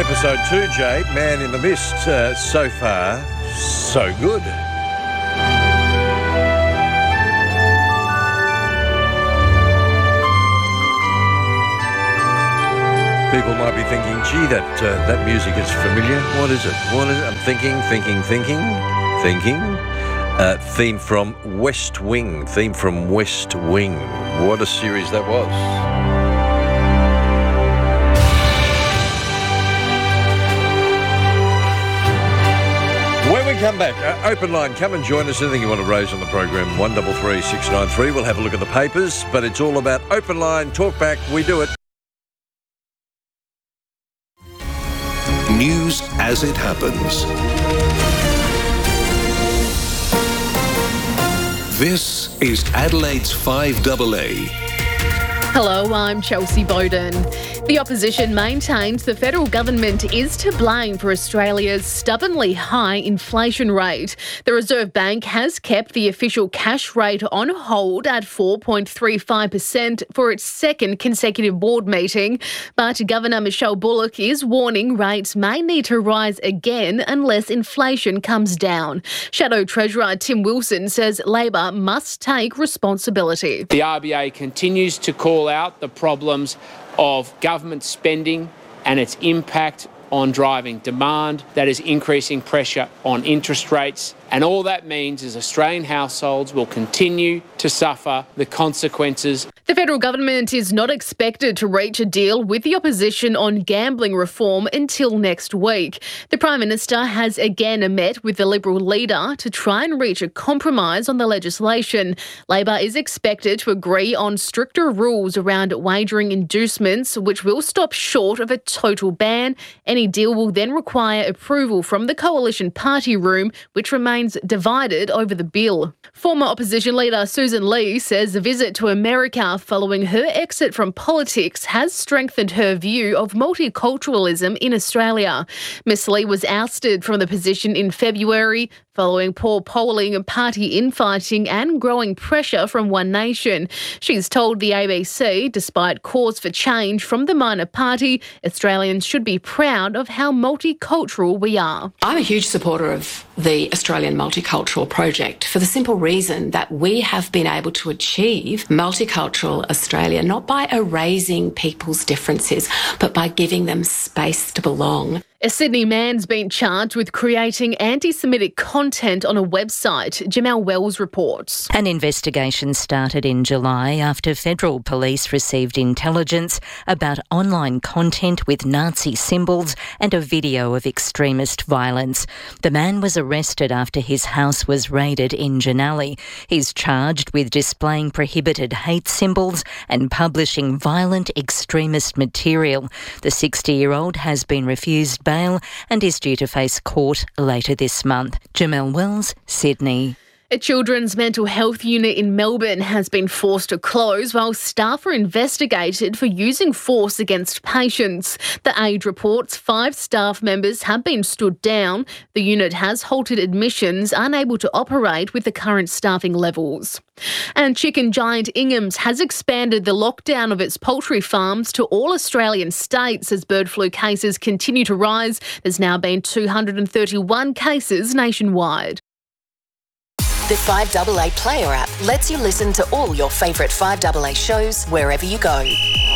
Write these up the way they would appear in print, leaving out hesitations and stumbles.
episode 2, Jay, Man in the Mist. So far, so good. People might be thinking, gee, that music is familiar. What is it? I'm thinking. Theme from West Wing. What a series that was. When we come back, open line, come and join us. Anything you want to raise on the program, 133 693. We'll have a look at the papers, but it's all about open line, talk back, we do it. News as it happens. This is Adelaide's 5AA. Hello, I'm Chelsea Bowden. The opposition maintains the federal government is to blame for Australia's stubbornly high inflation rate. The Reserve Bank has kept the official cash rate on hold at 4.35% for its second consecutive board meeting, but Governor Michelle Bullock is warning rates may need to rise again unless inflation comes down. Shadow Treasurer Tim Wilson says Labor must take responsibility. The RBA continues to call out the problems of government spending and its impact on driving demand that is increasing pressure on interest rates. And all that means is Australian households will continue to suffer the consequences. The federal government is not expected to reach a deal with the opposition on gambling reform until next week. The Prime Minister has again met with the Liberal leader to try and reach a compromise on the legislation. Labor is expected to agree on stricter rules around wagering inducements, which will stop short of a total ban. Any deal will then require approval from the coalition party room, which remains divided over the bill. Former opposition leader Susan Lee says the visit to America following her exit from politics has strengthened her view of multiculturalism in Australia. Ms Lee was ousted from the position in February following poor polling and party infighting and growing pressure from One Nation. She's told the ABC, despite calls for change from the minor party, Australians should be proud of how multicultural we are. I'm a huge supporter of the Australian Multicultural Project for the simple reason that we have been able to achieve multicultural Australia not by erasing people's differences, but by giving them space to belong. A Sydney man's been charged with creating anti-Semitic content on a website. Jamel Wells reports. An investigation started in July after federal police received intelligence about online content with Nazi symbols and a video of extremist violence. The man was arrested after his house was raided in Janali. He's charged with displaying prohibited hate symbols and publishing violent extremist material. The 60-year-old has been refused bail and is due to face court later this month. Jamel Wells, Sydney. A children's mental health unit in Melbourne has been forced to close while staff are investigated for using force against patients. The Age reports 5 staff members have been stood down. The unit has halted admissions, unable to operate with the current staffing levels. And chicken giant Ingham's has expanded the lockdown of its poultry farms to all Australian states as bird flu cases continue to rise. There's now been 231 cases nationwide. The 5AA Player app lets you listen to all your favourite 5AA shows wherever you go.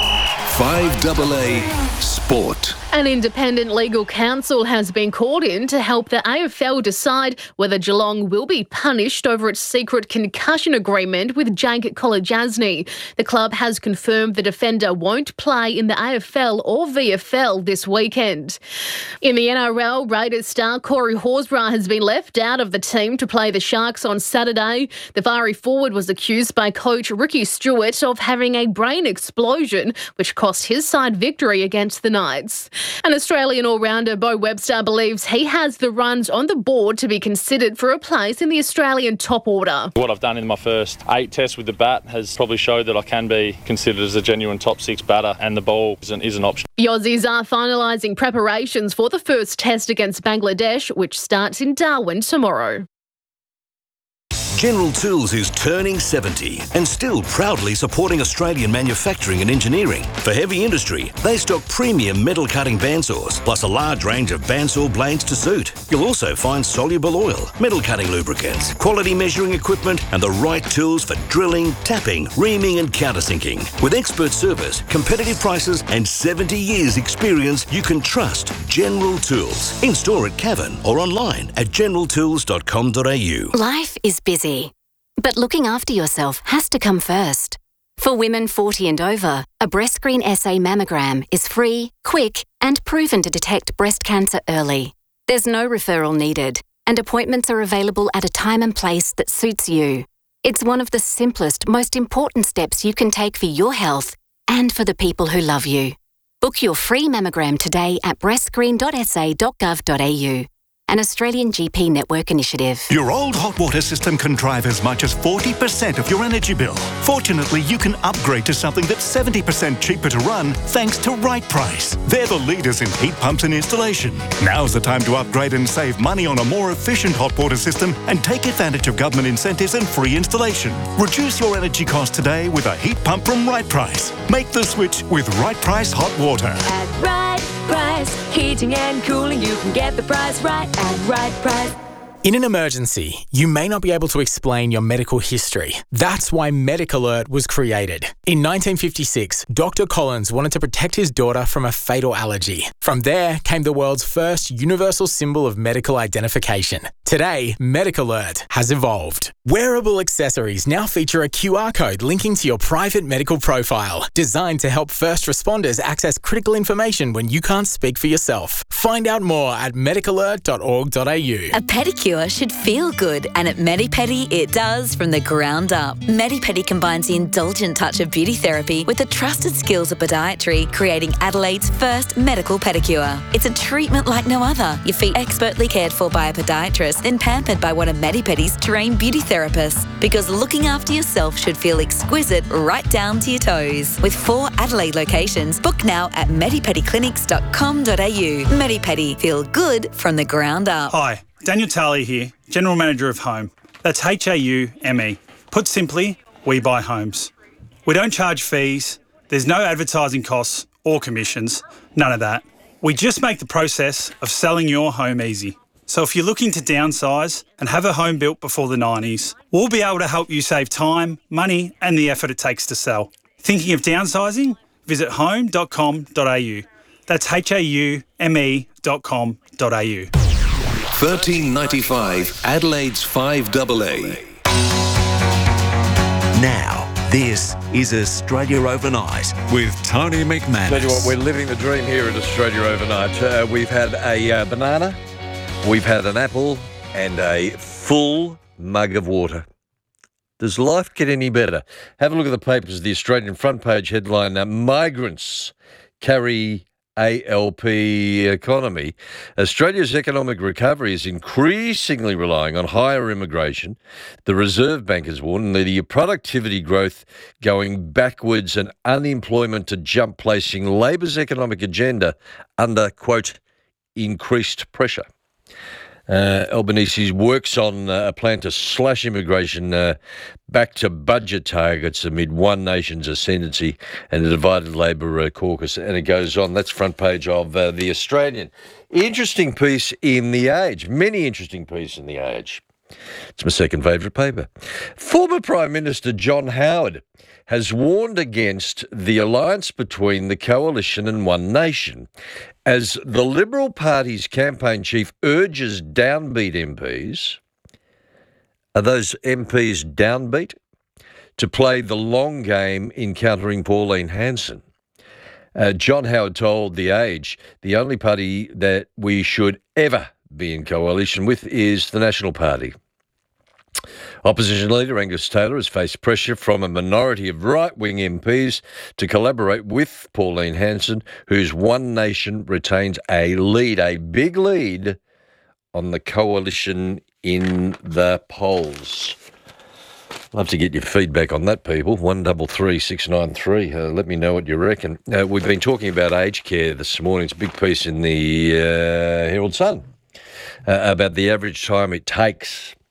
5AA Sport. An independent legal counsel has been called in to help the AFL decide whether Geelong will be punished over its secret concussion agreement with Jake Kolodjasny. The club has confirmed the defender won't play in the AFL or VFL this weekend. In the NRL, Raiders star Corey Horsburgh has been left out of the team to play the Sharks on Saturday. The fiery forward was accused by coach Ricky Stewart of having a brain explosion, which cost his side victory against the Knights. An Australian all-rounder Beau Webster believes he has the runs on the board to be considered for a place in the Australian top order. What I've done in my first 8 tests with the bat has probably showed that I can be considered as a genuine top 6 batter, and the ball is an option. The Aussies are finalising preparations for the first test against Bangladesh, which starts in Darwin tomorrow. General Tools is turning 70 and still proudly supporting Australian manufacturing and engineering. For heavy industry, they stock premium metal cutting bandsaws, plus a large range of bandsaw blades to suit. You'll also find soluble oil, metal cutting lubricants, quality measuring equipment, and the right tools for drilling, tapping, reaming, and countersinking. With expert service, competitive prices, and 70 years experience, you can trust General Tools. In store at Cavan or online at generaltools.com.au. Life is busy, but looking after yourself has to come first. For women 40 and over, a BreastScreen SA mammogram is free, quick, and proven to detect breast cancer early. There's no referral needed, and appointments are available at a time and place that suits you. It's one of the simplest, most important steps you can take for your health and for the people who love you. Book your free mammogram today at breastscreen.sa.gov.au. An Australian GP network initiative. Your old hot water system can drive as much as 40% of your energy bill. Fortunately, you can upgrade to something that's 70% cheaper to run thanks to Right Price. They're the leaders in heat pumps and installation. Now's the time to upgrade and save money on a more efficient hot water system and take advantage of government incentives and free installation. Reduce your energy costs today with a heat pump from Right Price. Make the switch with Right Price Hot Water. At Right Price, heating and cooling, you can get the price right at Right Price. In an emergency, you may not be able to explain your medical history. That's why MedicAlert was created. In 1956, Dr. Collins wanted to protect his daughter from a fatal allergy. From there came the world's first universal symbol of medical identification. Today, MedicAlert has evolved. Wearable accessories now feature a QR code linking to your private medical profile, designed to help first responders access critical information when you can't speak for yourself. Find out more at medicalert.org.au. A pedicure should feel good, and at Medipedi it does from the ground up. Medipedi combines the indulgent touch of beauty therapy with the trusted skills of podiatry, creating Adelaide's first medical pedicure. It's a treatment like no other. Your feet expertly cared for by a podiatrist, then pampered by one of Medipedi's trained beauty therapists. Because looking after yourself should feel exquisite right down to your toes. With 4 Adelaide locations, book now at medipediclinics.com.au. Medipedi, feel good from the ground up. Hi, Daniel Talley here, General Manager of Home. That's HAUME. Put simply, we buy homes. We don't charge fees, there's no advertising costs or commissions, none of that. We just make the process of selling your home easy. So if you're looking to downsize and have a home built before the 90s, we'll be able to help you save time, money and the effort it takes to sell. Thinking of downsizing? Visit home.com.au. That's HAUME.com.au. 1395 Adelaide's 5AA. Now, this is Australia Overnight with Tony McManus. Tell you what, we're living the dream here at Australia Overnight. We've had a banana, we've had an apple, and a full mug of water. Does life get any better? Have a look at the papers. The Australian front page headline, migrants carry ALP economy. Australia's economic recovery is increasingly relying on higher immigration. The Reserve Bank has warned the productivity growth going backwards and unemployment to jump, placing Labor's economic agenda under, quote, increased pressure. Albanese works on a plan to slash immigration back to budget targets amid One Nation's ascendancy and a divided Labor caucus. And it goes on. That's front page of The Australian. Interesting piece in The Age. Many interesting pieces in The Age. It's my second favourite paper. Former Prime Minister John Howard has warned against the alliance between the Coalition and One Nation as the Liberal Party's campaign chief urges downbeat MPs, are those MPs downbeat, to play the long game in countering Pauline Hanson. John Howard told The Age, the only party that we should ever be in coalition with is the National Party. Opposition leader Angus Taylor has faced pressure from a minority of right-wing MPs to collaborate with Pauline Hanson, whose One Nation retains a big lead on the coalition in the polls. Love to get your feedback on that, people. 133 693. Let me know what you reckon. We've been talking about aged care this morning. It's a big piece in the Herald Sun about the average time it takes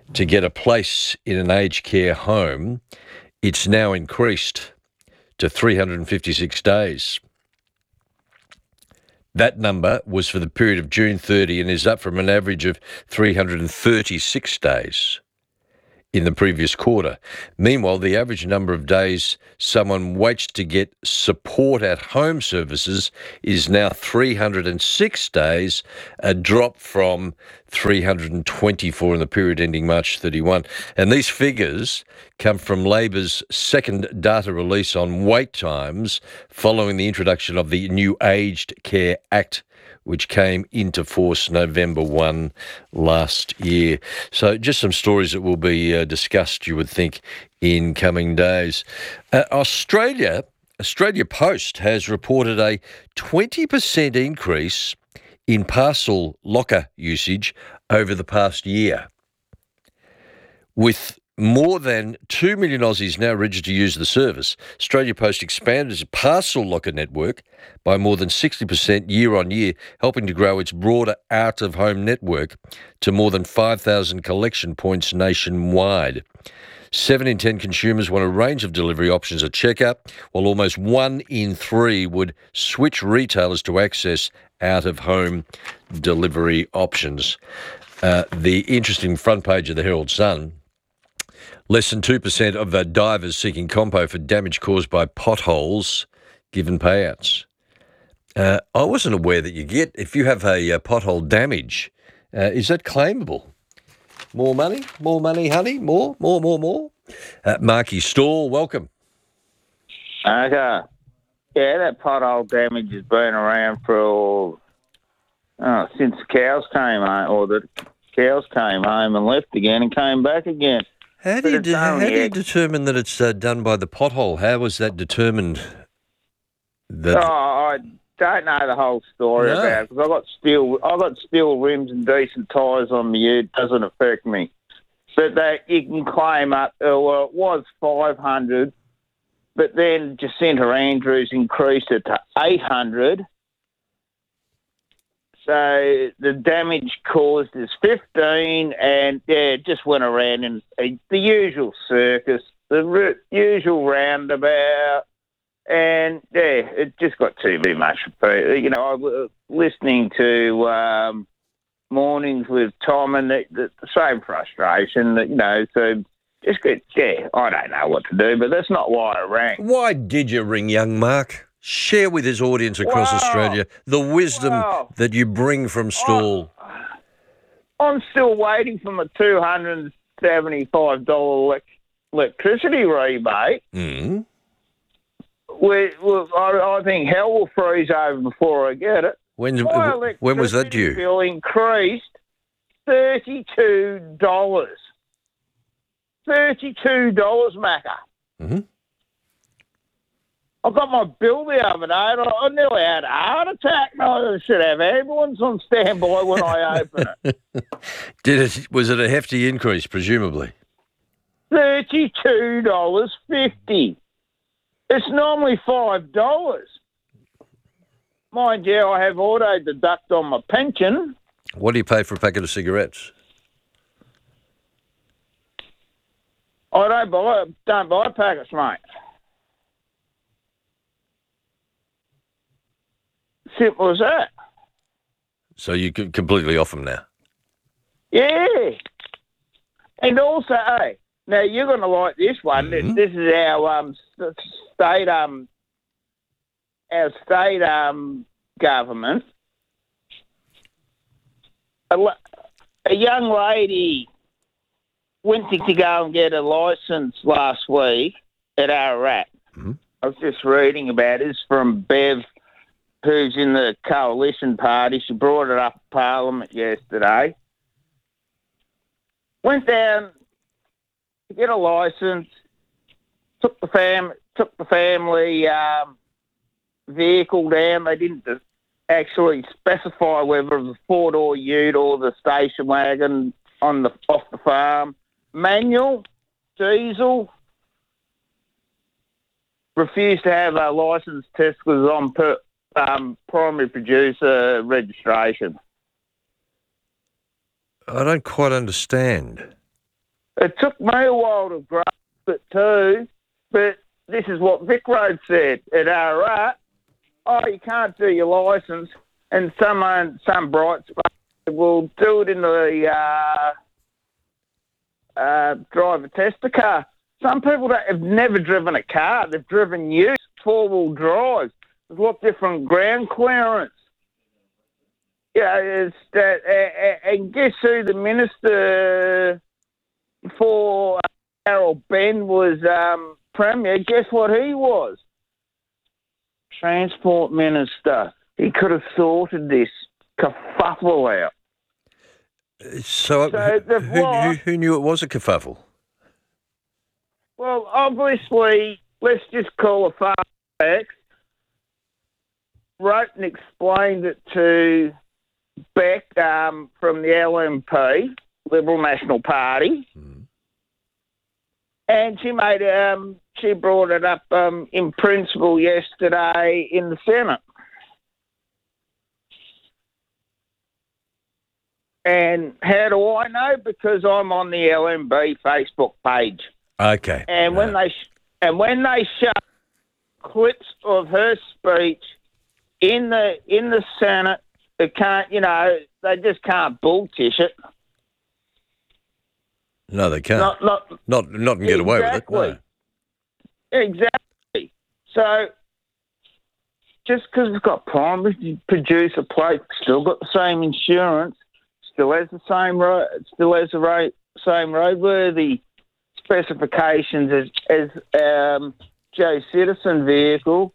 to get a place in an aged care home, it's now increased to 356 days. That number was for the period of June 30 and is up from an average of 336 days in the previous quarter. Meanwhile, the average number of days someone waits to get support at home services is now 306 days, a drop from 324 in the period ending March 31. And these figures come from Labor's second data release on wait times following the introduction of the new Aged Care Act, which came into force November 1 last year. So just some stories that will be discussed, you would think, in coming days. Australia Post has reported a 20% increase in parcel locker usage over the past year, with more than 2 million Aussies now registered to use the service. Australia Post expanded its parcel locker network by more than 60% year on year, helping to grow its broader out-of-home network to more than 5,000 collection points nationwide. 7 in 10 consumers want a range of delivery options at checkout, while almost 1 in 3 would switch retailers to access out-of-home delivery options. The interesting front page of the Herald Sun: less than 2% of divers seeking compo for damage caused by potholes given payouts. I wasn't aware that you get, if you have a pothole damage, is that claimable? More money, honey, more. Marky Stall, welcome. Okay. Yeah, that pothole damage has been around for since the cows came home, or the cows came home and left again and came back again. How do you determine that it's done by the pothole? How was that determined? I don't know the whole story about it, because I got steel rims and decent tyres on me. It doesn't affect me. But you can claim up. Well, it was 500, but then Jacinta Andrews increased it to 800. So the damage caused is 15, and it just went around in the usual circus, the usual roundabout, and it just got too much. You know, I was listening to Mornings with Tom, and the same frustration. That, you know, so just I don't know what to do, but that's not why I rang. Why did you ring, young Mark? Share with his audience across Australia the wisdom that you bring from Stall. I'm still waiting for my $275 electricity rebate. Mm. I think hell will freeze over before I get it. When was that due? My bill increased $32. $32, Macca. Mm-hmm. I got my bill the other day, and I nearly had a heart attack. I should have ambulance on standby when I open it. Was it a hefty increase, presumably? $32.50. It's normally $5. Mind you, I have auto deduct on my pension. What do you pay for a packet of cigarettes? I don't buy packets, mate. Simple as that. So you could completely off them now? Yeah. And also, hey, now you're going to like this one. Mm-hmm. This is our state government. A young lady went to go and get a licence last week at Ararat. Mm-hmm. I was just reading about it. It's from Bev, who's in the Coalition Party. She brought it up in Parliament yesterday. Went down to get a licence, took the family vehicle down. They didn't actually specify whether it was a four-door ute or the station wagon off the farm. Manual, diesel. Refused to have a licence test because it was on primary producer registration. I don't quite understand. It took me a while to grasp it too, but this is what Vic Road said at Ararat. Oh, you can't do your licence, and some bright spot will do it in the driver tester car. Some people that have never driven a car, they've driven used four-wheel drive. There's a lot different ground clearance. Yeah, it's that, and guess who the minister for Harold Ben was Premier? Guess what he was? Transport Minister. He could have sorted this kerfuffle out. So who knew it was a kerfuffle? Well, obviously, let's just call a fast X. Wrote and explained it to Beck from the LNP, Liberal National Party, and she brought it up in principle yesterday in the Senate. And how do I know? Because I'm on the LNB Facebook page. Okay. And when they show clips of her speech in the Senate, it can't, they just can't bulltish it. No, they can't. Not get away with it. No. Exactly. So just because it's got primary producer plate, still got the same insurance, still has the same same roadworthy specifications as Joe Citizen vehicle,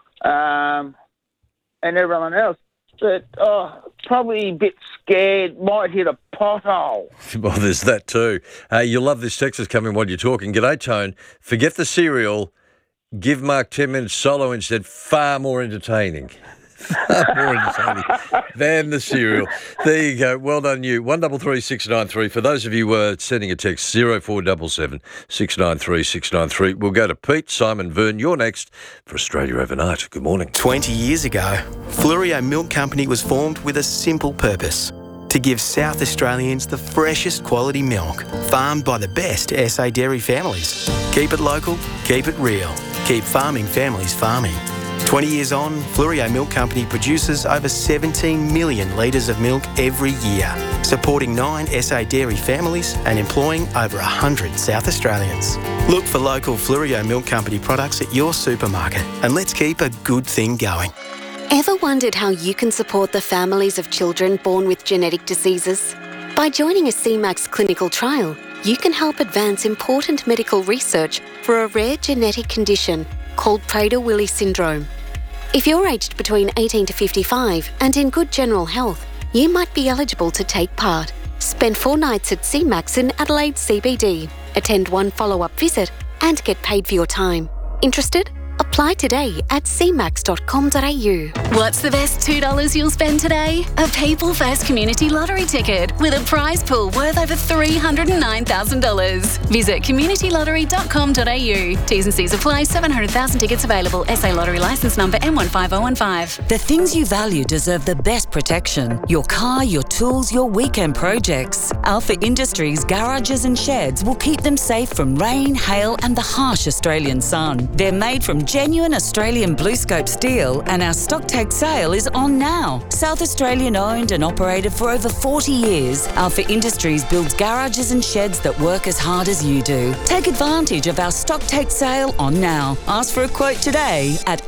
and everyone else. But probably a bit scared, might hit a pothole. Well, there's that too. You'll love this text that's coming while you're talking. G'day, Tone. Forget the serial. Give Mark 10 minutes solo instead. Far more entertaining. Far more entertaining than the serial. There you go. Well done, you. 133693. For those of you sending a text, 0477 693 693. We'll go to Pete, Simon, Vern. You're next for Australia Overnight. Good morning. 20 years ago, Flurio Milk Company was formed with a simple purpose: to give South Australians the freshest quality milk, farmed by the best SA dairy families. Keep it local, keep it real, keep farming families farming. 20 years on, Flurio Milk Company produces over 17 million litres of milk every year, supporting 9 SA dairy families and employing over 100 South Australians. Look for local Flurio Milk Company products at your supermarket, and let's keep a good thing going. Ever wondered how you can support the families of children born with genetic diseases? By joining a CMAX clinical trial, you can help advance important medical research for a rare genetic condition called Prader-Willi syndrome. If you're aged between 18 to 55 and in good general health, you might be eligible to take part. Spend 4 nights at CMAX in Adelaide CBD, attend 1 follow-up visit and get paid for your time. Interested? Apply today at cmax.com.au. What's the best $2 you'll spend today? A People First Community Lottery ticket with a prize pool worth over $309,000. Visit communitylottery.com.au. T's and C's apply. 700,000 tickets available. SA Lottery licence number M15015. The things you value deserve the best protection. Your car, your tools, your weekend projects. Alpha Industries garages and sheds will keep them safe from rain, hail and the harsh Australian sun. They're made from genuine Australian BlueScope steel, and our stock take sale is on now. South Australian owned and operated for over 40 years, Alpha Industries builds garages and sheds that work as hard as you do. Take advantage of our stock take sale on now. Ask for a quote today at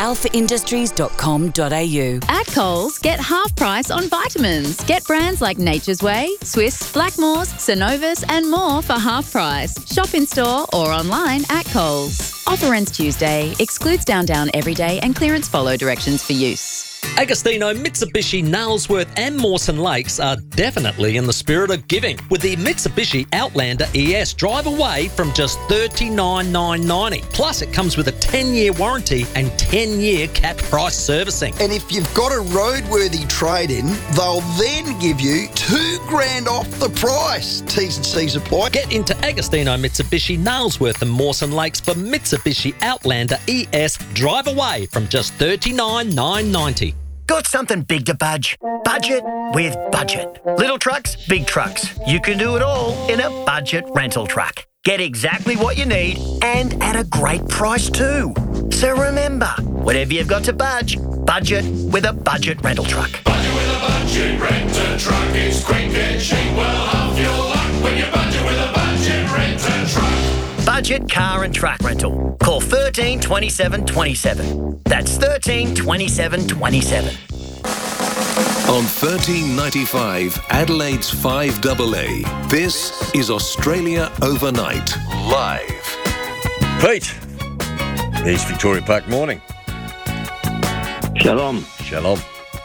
alphaindustries.com.au. At Coles, get half price on vitamins. Get brands like Nature's Way, Swiss, Blackmores, Synovus and more for half price. Shop in store or online at Coles. Offer ends Tuesday. Excludes Down Everyday and clearance follow directions for use. Agostino, Mitsubishi, Nailsworth and Mawson Lakes are definitely in the spirit of giving with the Mitsubishi Outlander ES. Drive away from just $39,990. Plus, it comes with a 10-year warranty and 10-year capped price servicing. And if you've got a roadworthy trade-in, they'll then give you $2,000 off the price. T's and C's apply. Get into Agostino, Mitsubishi, Nailsworth and Mawson Lakes for Mitsubishi Outlander ES. Drive away from just $39,990. Got something big to budge? Budget with budget. Little trucks, big trucks. You can do it all in a budget rental truck. Get exactly what you need and at a great price too. So remember, whatever you've got to budget with a budget rental truck. Budget with a budget rental truck is quick and cheap. Well, half your luck when you budget with a budget rental truck. Budget car and truck rental. Call 13 27 27. That's 13 27 27. On 1395 Adelaide's 5AA, this is Australia Overnight, live. Pete, East Victoria Park morning. Shalom. Shalom.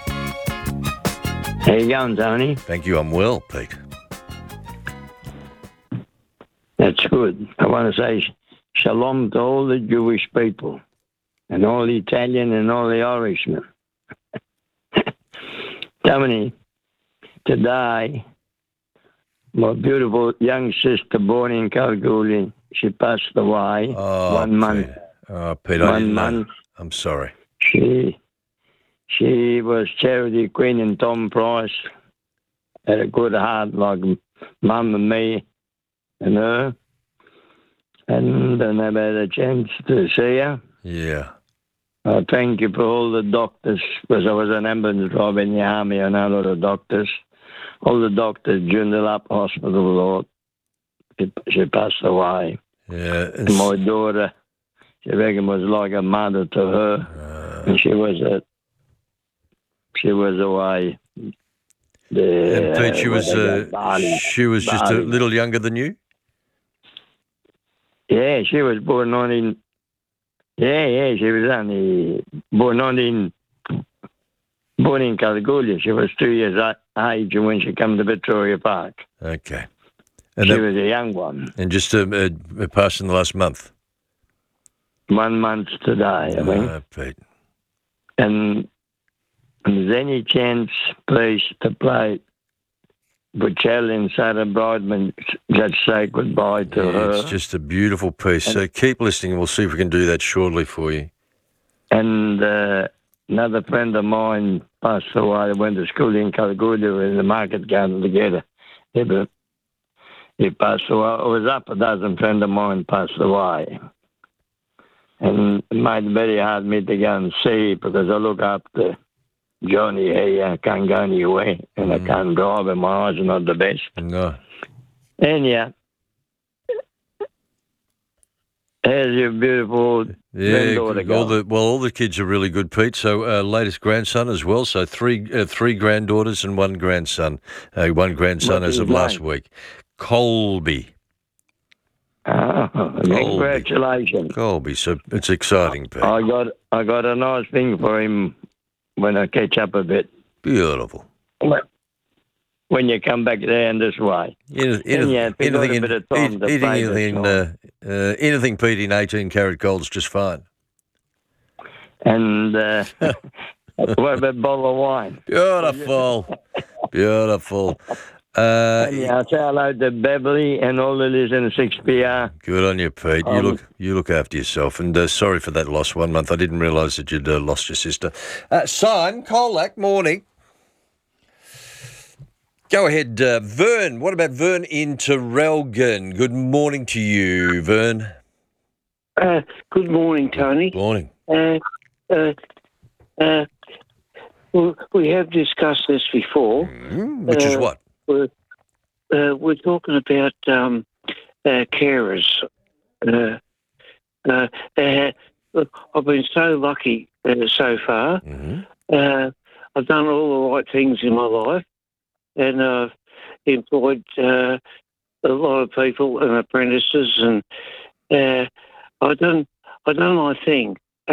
How you going, Tony? Thank you, I'm well, Pete. That's good. I want to say shalom to all the Jewish people and all the Italian and all the Irishmen. Tony, today, my beautiful young sister born in Kalgoorlie, she passed away 1 month. Oh, Pete, I didn't know. I'm sorry. She was charity queen and Tom Price. Had a good heart like Mum and me and her. And I never had a chance to see her. Yeah. I thank you for all the doctors, because I was an ambulance driver in the army. I know a lot of doctors. All the doctors, Joondalup Hospital, Lord. She passed away. Yeah. And my daughter, she reckon was like a mother to her. And she was away. And Pete, she was just a little younger than you? Yeah, she was born 19... Yeah, she was only born in Kalgoorlie. She was 2 years age when she came to Victoria Park. Okay. And she was a young one. And just passed in the last month? 1 month today, I think. Pete. And there's any chance, please, to play Butchell and Sarah Bridman, just say goodbye to her. It's just a beautiful piece. So keep listening and we'll see if we can do that shortly for you. And another friend of mine passed away. Went to school in Kalgoorlie. We were in the market garden together. He passed away. It was up a dozen friends of mine passed away. And it made it very hard for me to go and see because I look after Johnny here. I can't go anywhere and I can't drive and my eyes are not the best. No. And here's your beautiful granddaughter. All the kids are really good, Pete. So latest grandson as well. So three granddaughters and one grandson. One grandson as of last week. Colby. Congratulations. Colby. So it's exciting, Pete. I got a nice thing for him when I catch up a bit. Beautiful. When you come back down this way. Anything, Pete, in 18-karat gold's just fine. And what about a bottle of wine? Beautiful. Beautiful. Say hello to Beverly and all the listeners in 6PR. Good on you, Pete. You look after yourself. And sorry for that loss 1 month. I didn't realise that you'd lost your sister. Sign, Colac, morning. Go ahead, Vern. What about Vern in Traralgon? Good morning to you, Vern. Good morning, Tony. Good morning. We have discussed this before. Which is what? We're talking about carers. I've been so lucky so far. I've done all the right things in my life, and I've employed a lot of people and apprentices, and I've done my thing.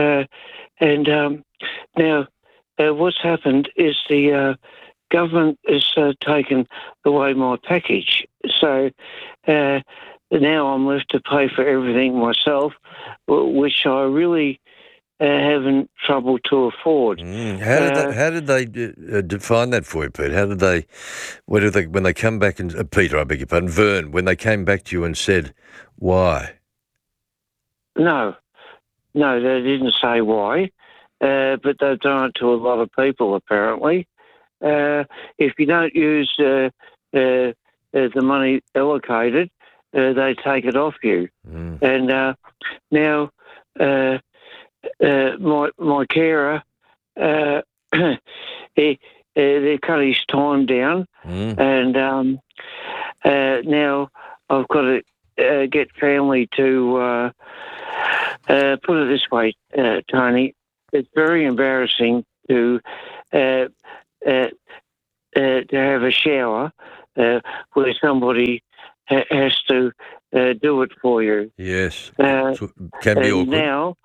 Now, what's happened is the government has taken away my package. So now I'm left to pay for everything myself, which I really having trouble to afford. How did they define that for you, Pete? When they come back and Peter, I beg your pardon, Vern, when they came back to you and said why? No, they didn't say why, but they've done it to a lot of people apparently. if you don't use the money allocated, they take it off you. And now my carer, they cut his time down, and now I've got to get family to put it this way, Tony. It's very embarrassing to have a shower where somebody has to do it for you. Yes, can be awkward. Now,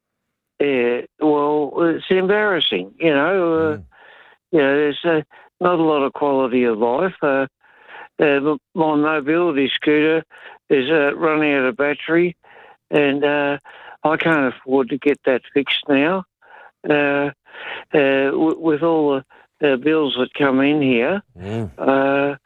well, it's embarrassing. There's not a lot of quality of life. My mobility scooter is running out of battery, and I can't afford to get that fixed now. With all the bills that come in here,